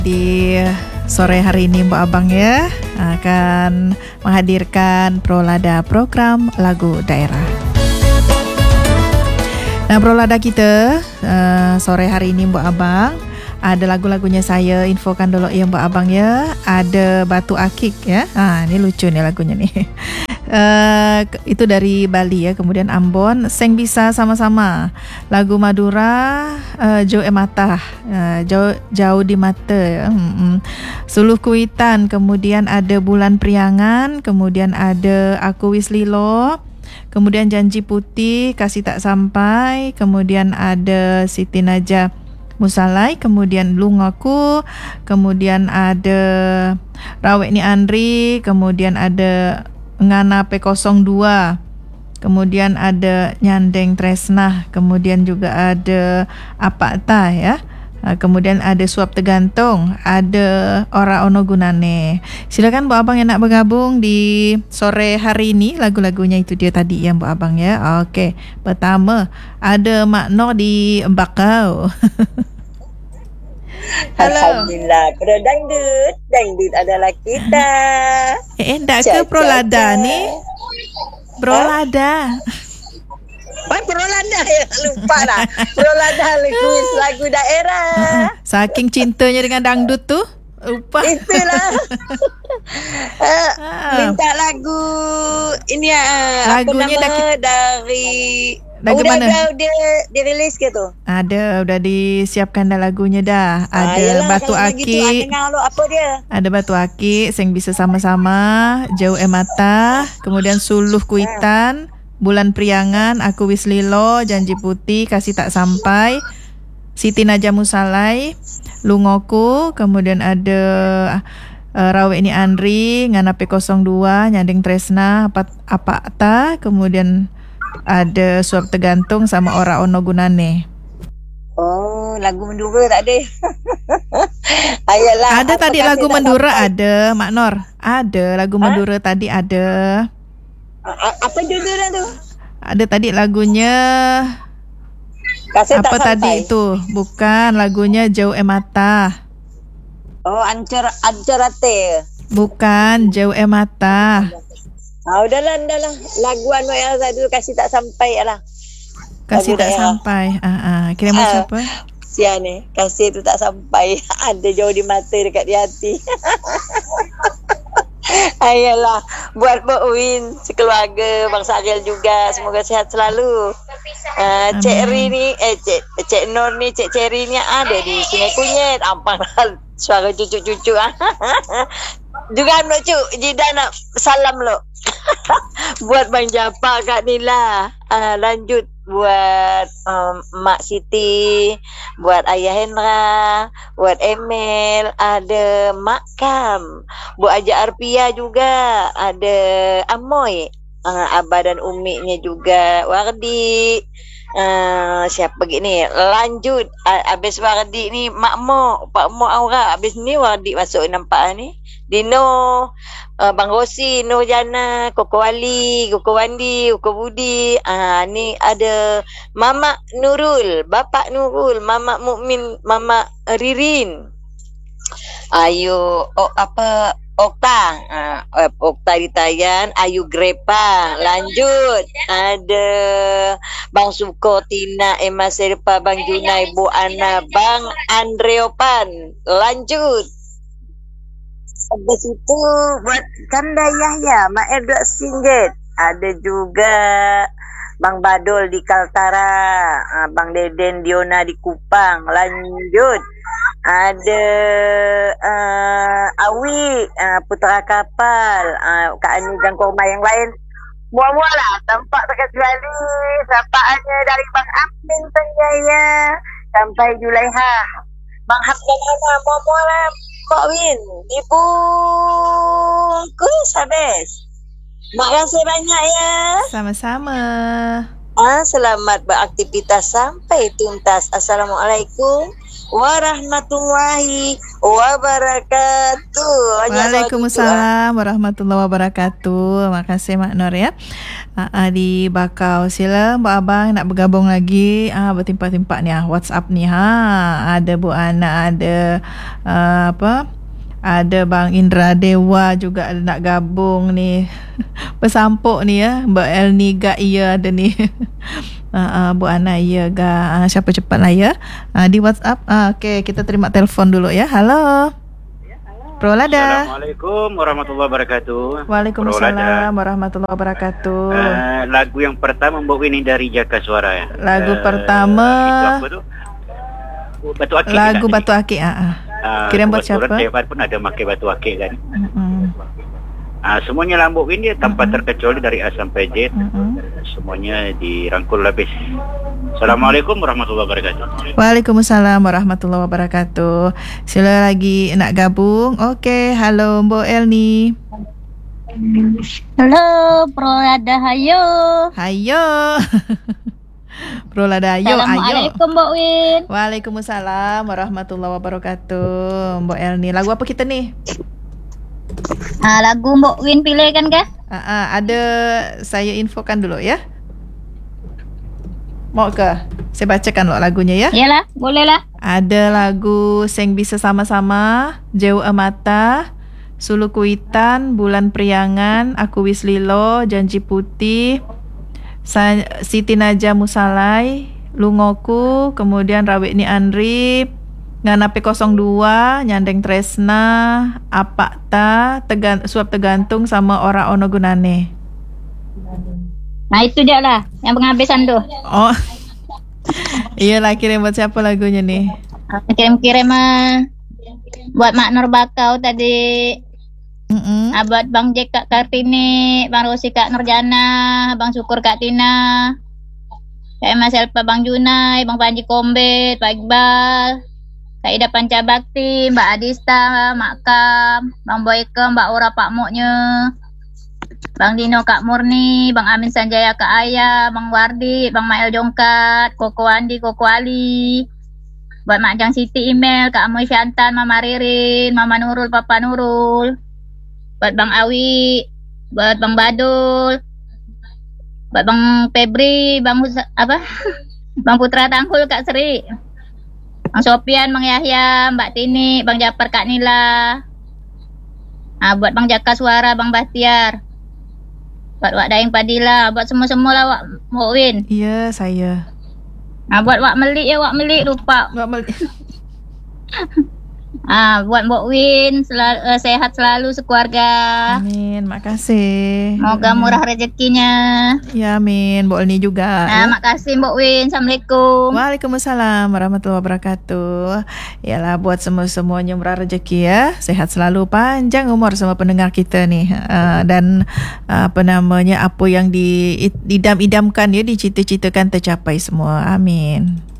Di sore hari ini Mbak Abang ya akan menghadirkan Prolada program lagu daerah. Nah, Prolada kita sore hari ini Mbak Abang ada lagu-lagunya, saya infokan dulu ya Mbak Abang ya. Ada Batu Akik ya. Ini lucu nih lagunya nih. Itu dari Bali ya. Kemudian Ambon, Seng Bisa Sama-Sama. Lagu Madura, Jauh Mata, Jauh di Mata ya. Suluh Kuitan. Kemudian ada Bulan Priangan. Kemudian ada Aku Wis Lilo. Kemudian Janji Putih, Kasih Tak Sampai. Kemudian ada Siti Najah Musalai, kemudian Lungaku, kemudian ada Rawek Ni Andri, kemudian ada Ngana P02, kemudian ada Nyandeng Tresnah, kemudian juga ada Apa Ta ya. Kemudian ada Suap Tergantung, ada Ora Ono Gunane. Silakan Mbak Abang yang nak bergabung di sore hari ini. Lagu-lagunya itu dia tadi ya Mbak Abang ya. Okey, pertama ada Mak Nur di Bakau. Alhamdulillah, pro dangdut adalah kita. Tak ke Prolada ni? Prolada. Prolada ya, lupa lah. Prolada lagu daerah. Saking cintanya dengan dangdut tu, lupa. Itulah. Minta lagu ini lagunya apa nama dari mana? Udah dirilis ke tu? Ada, udah disiapkan dah lagunya dah. Ada Batu Akik. Apa dia? Ada Batu Akik, Seng Bisa Sama-Sama, Jauh Mata, kemudian Suluh Kuitan, Bulan Priangan, Aku Wis Lilo, Janji Putih, Kasih Tak Sampai, Siti Najah Musalai, Lungoku, kemudian ada Rawek Ni Andri, Ngana P02, Nyandeng Tresnah, Apa Ta, kemudian ada Suap Tergantung sama Ora Ono Gunane. Oh, lagu Mendura tak ada. Ayalah. Ada tadi lagu Mendura ada, Mak Nor. Ada lagu Mendura tadi ada. Apa judulnya tu? Ada tadi lagunya. Kasih apa tak tadi sampai. itu? Bukan, lagunya Jauh Mata. Oh, Ancorate. Bukan, Jauh Mata. Udahlah. Lagu anu Elza dulu, Kasih Tak Sampai lah. Kasih Tak Sampai. Kira macam siapa? Sia ni, kasih tu tak sampai. Ada jauh di mata, dekat di hati. Ayolah, buat Mbak Uin, sekeluarga, Bang Saril juga, semoga sihat selalu. Cik Ri ni, Cik Nur ni, Cik Cherry ni ada di Sungai Kunyit. Ampang suara cucu-cucu. Juga nak cuk, Jida nak salam lo. Buat Bang Jafar, Kak Nila. Lanjut buat Mak Siti, buat Ayah Hendra, buat Emil, ada Mak Kam, buat Ajak Arpia juga, ada Amoy, Abah dan Umi-nya juga, Wardi. Siapa gini? Lanjut habis Wardi ni Mak Mo, Pak Mo Aura. Habis ni Wardi masuk, nampak ni. Dino, Bang Rosi, Nur Jana, Koko Wali, Koko Wandi, Koko Budi. Ni ada Mama Nurul, Bapak Nurul, Mama Mukmin, Mama Ririn. Ayu Okta, Okta di Tayan, Ayu Grepa. Lanjut ada Bang Suko, Tina, Emma Serpa, Bang Junai, Bu Ana, Bang Andreopan. Lanjut. Habis itu buat Kanda Yahya, Mak Edward Singgit. Ada juga Bang Badol di Kaltara, Bang Deden Diona di Kupang. Lanjut. Ada Awi, Putra Kapal, Kak Ani dan korma yang lain. Mual-mual lah, tampak sekali sapaannya dari Bang Amin Penjaya sampai Julaiha. Bang Hamdan Ana, mual-mual lah Kak Win, Ibu Kus habis. Makasih banyak ya. Sama-sama. Selamat beraktivitas sampai tuntas. Assalamualaikum warahmatullahi wabarakatuh. Waalaikumsalam warahmatullahi wabarakatuh. Makasih Mak Nur ya. Di Bakau. Sila Mbak Abang nak bergabung lagi. Bertimpak-timpak ni WhatsApp ni ada Bu Ana, ada ada Bang Indra Dewa juga ada nak gabung ni. Bersampuk ni ya. Mbak Elniga iya ada ni. Bu Ana iya ga. Siapa cepatlah ya. Di WhatsApp. Okey, kita terima telefon dulu ya. Halo. Prolada. Assalamualaikum warahmatullahi wabarakatuh. Waalaikumsalam warahmatullahi wabarakatuh. Lagu yang pertama Mbak Winnie dari Jaka Suara ya. Lagu pertama itu apa tu? Batu Akik. Lagu Batu Akik. Kirim buat siapa? Saya pun ada pakai Batu Akik kan. Semuanya Mbak Winnie tanpa terkecuali dari A sampai Z. Semuanya dirangkul habis. Assalamualaikum warahmatullahi wabarakatuh. Waalaikumsalam warahmatullahi wabarakatuh. Sila lagi nak gabung. Okey, halo Mbok Elni. Halo, Prolada hayo. Hayo. Prolada hayo. Assalamualaikum Mbok Win. Waalaikumsalam warahmatullahi wabarakatuh. Mbok Elni, lagu apa kita ni? Lagu Mbok Win pilih kan kah? Ada, saya infokan dulu ya. Mau ke? Saya bacakan lagunya ya. Yalah, boleh lah. Ada lagu Seng Bisa Sama-Sama, Jauh Mata, Sulu Kuitan, Bulan Priangan, Aku Wis Lilo, Janji Putih, Siti Naja Musalai, Lungoku, kemudian Rawik Ni Andri, Ngana P02, Nyandeng Tresna, Apa Ta, Suap Tergantung sama Ora Ono Gunane. Nah itu je lah yang penghabisan tu. Oh, iyalah, kirim buat siapa lagunya nih? Kirim buat Mak Nur Bakau tadi. Buat Bang Jack Kak Kartini, Bang Rosi Kak Nurjana, Bang Syukur Kak Tina, Kak Emma Selpa Bang Junai, Bang Panji Kombet, Pak Iqbal, Kak Ida Pancabakti, Mbak Adista, Mak Kam, Bang Boyke, Mbak Ora Pak Moknya, Bang Dino Kak Murni, Bang Amin Sanjaya Kak Ayah, Bang Wardi, Bang Mael Jongkat, Koko Andi, Koko Ali, buat Mak Jang Siti Email, Kak Amoy Syantan, Mama Ririn, Mama Nurul, Papa Nurul, buat Bang Awi, buat Bang Badul, buat Bang Febri, Bang Bang Putra Tangkul, Kak Sri, Bang Sopian, Bang Yahya, Mbak Tini, Bang Japar, Kak Nila, buat Bang Jaka Suara, Bang Bahtiar, buat Wak Daeng Padilla, buat semua-semua lah Wak Win. Iya, saya. Buat Wak Melik ya, Wak Melik lupa. Wak Melik. Buat Mbok Win sehat selalu sekeluarga. Amin, makasih. Moga murah rezekinya. Ya, amin. Mbok Elni juga. Makasih Mbok Win. Assalamualaikum. Waalaikumsalam warahmatullahi wabarakatuh. Yalah, buat semuanya murah rezeki ya. Sehat selalu, panjang umur sama pendengar kita nih. Dan apa yang diidam-idamkan ya, dicita-citakan tercapai semua. Amin.